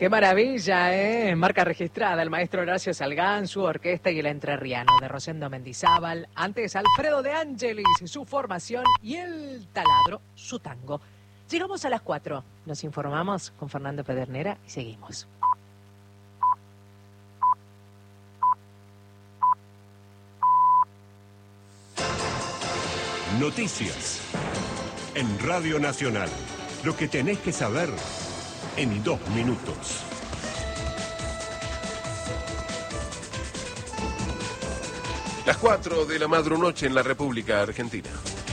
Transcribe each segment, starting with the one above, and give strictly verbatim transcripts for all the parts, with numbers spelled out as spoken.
Qué maravilla, ¿eh? Marca registrada, el maestro Horacio Salgán, su orquesta y el entrerriano de Rosendo Mendizábal. Antes Alfredo de Ángelis, su formación, y el taladro, su tango. Llegamos a las cuatro. Nos informamos con Fernando Pedernera y seguimos. Noticias en Radio Nacional. Lo que tenés que saber en dos minutos. Las cuatro de la madrunoche en la República Argentina.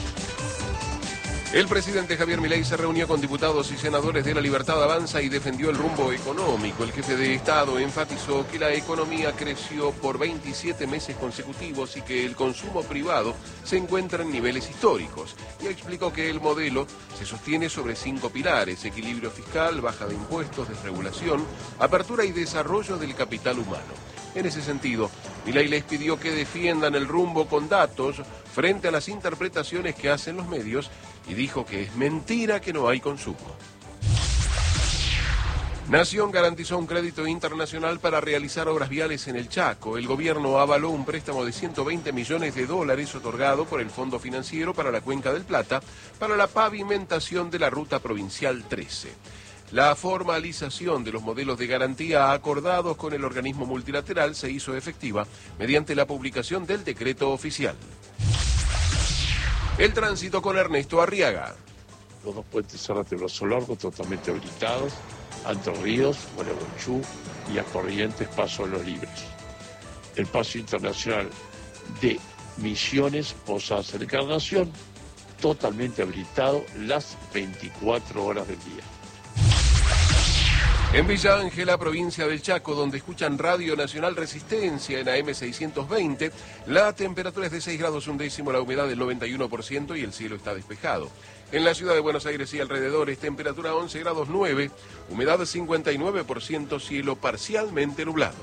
El presidente Javier Milei se reunió con diputados y senadores de La Libertad Avanza y defendió el rumbo económico. El jefe de Estado enfatizó que la economía creció por veintisiete meses consecutivos y que el consumo privado se encuentra en niveles históricos. Y explicó que el modelo se sostiene sobre cinco pilares: equilibrio fiscal, baja de impuestos, desregulación, apertura y desarrollo del capital humano. En ese sentido, Milei les pidió que defiendan el rumbo con datos frente a las interpretaciones que hacen los medios y dijo que es mentira que no hay consumo. Nación garantizó un crédito internacional para realizar obras viales en el Chaco. El gobierno avaló un préstamo de ciento veinte millones de dólares otorgado por el Fondo Financiero para la Cuenca del Plata para la pavimentación de la Ruta Provincial trece. La formalización de los modelos de garantía acordados con el organismo multilateral se hizo efectiva mediante la publicación del decreto oficial. El tránsito con Ernesto Arriaga. Los dos puentes Zárate Brazo Largo totalmente habilitados, Altos Ríos, Gualeguaychú y a Corrientes Paso a los Libres. El paso internacional de Misiones, Posadas de Encarnación, totalmente habilitado las veinticuatro horas del día. En Villa Ángela, provincia del Chaco, donde escuchan Radio Nacional Resistencia en A M seiscientos veinte, la temperatura es de seis grados un décimo, la humedad del noventa y uno por ciento y el cielo está despejado. En la ciudad de Buenos Aires y alrededores, temperatura once grados nueve, humedad cincuenta y nueve por ciento, cielo parcialmente nublado.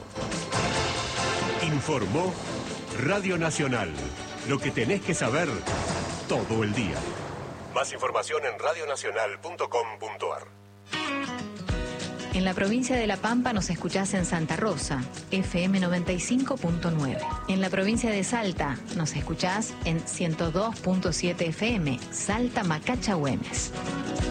Informó Radio Nacional. Lo que tenés que saber todo el día. Más información en radio nacional punto com punto a r. En la provincia de La Pampa nos escuchás en Santa Rosa, F M noventa y cinco punto nueve. En la provincia de Salta nos escuchás en ciento dos punto siete F M, Salta Macacha Güemes.